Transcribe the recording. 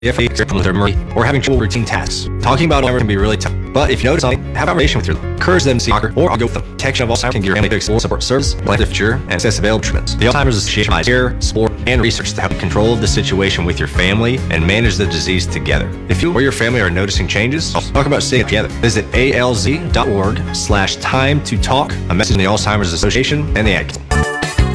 if their memory or having trouble routine tasks. Talking about Alzheimer's can be really tough, but if you notice something, have a conversation with your encourage them to see a doctor or I'll go with them. Detection of Alzheimer's can give your family to explore support service, plan future, and access available treatments. The Alzheimer's Association provides care, support, and research to help you control the situation with your family and manage the disease together. If you or your family are noticing changes, talk about staying together. Visit alz.org/time to talk, a message from the Alzheimer's Association and the Ad Council.